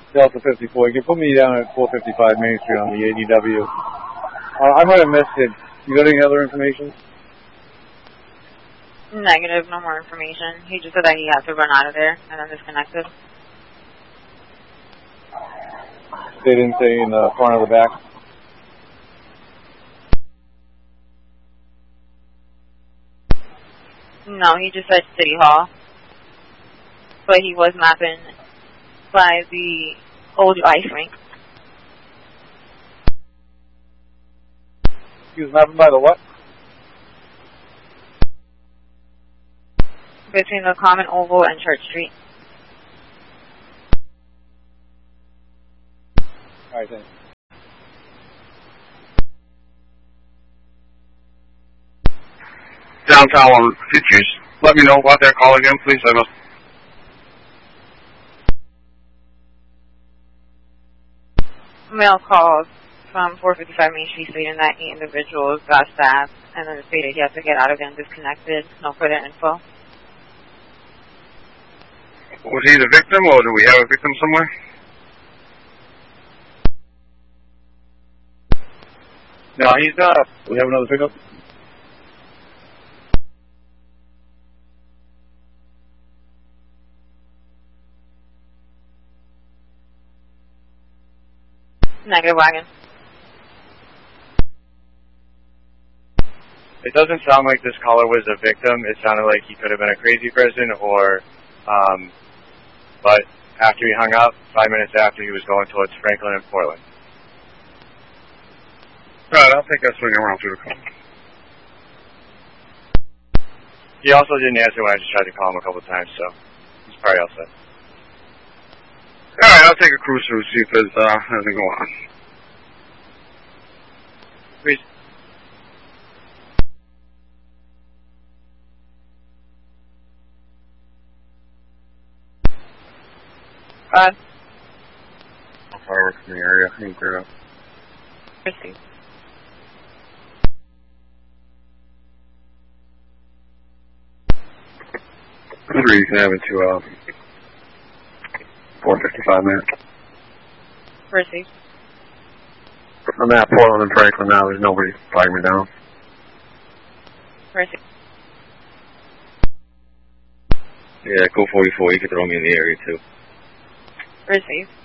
Delta 54. You can put me down at 455 Main Street on the ADW. I might have missed it. You got any other information? Negative, no more information. He just said that he had to run out of there and then disconnected. They didn't say in the front or the back? No, he just said City Hall. But he was mapping by the old ice rink. He was mapping by the what? Between the Common Oval and Church Street. All right, thanks. Downtown on Fitchers. Let me know about that call again, please. I must. Mail calls from 455 Main Street stating that 8 individuals got stabbed and then stated he had to get out of there and disconnected. No further info. Was he the victim, or do we have a victim somewhere? No, he's not. We have another pickup? Negative wagon. It doesn't sound like this caller was a victim. It sounded like he could have been a crazy person or, but after he hung up, 5 minutes after, he was going towards Franklin and Portland. Alright, I'll take that swing around through the call. He also didn't answer when I just tried to call him a couple times, so he's probably all set. Alright, I'll take a cruise through, see if there's anything going on. Please. Fireworks in the area, I can clear up. Proceed. You can have it to 455 minutes. Proceed. I'm at Portland and Franklin now. There's nobody flagging me down. Proceed. Yeah, go 44. You can throw me in the area too. Proceed.